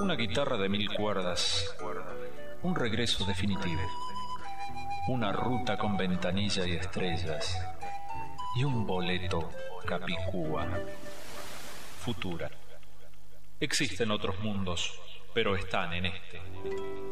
Una guitarra de 1000 cuerdas, un regreso definitivo, una ruta con ventanilla y estrellas, y un boleto capicúa. Futura. Existen otros mundos, pero están en este.